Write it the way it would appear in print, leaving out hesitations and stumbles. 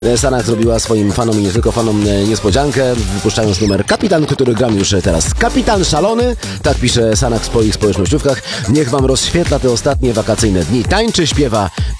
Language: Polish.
Sanach zrobiła swoim fanom i nie tylko fanom niespodziankę, wypuszczając numer Kapitan, który gram już teraz. Kapitan szalony, tak pisze Sanach w swoich społecznościówkach. Niech wam rozświetla te ostatnie wakacyjne dni. Tańczy, śpiewa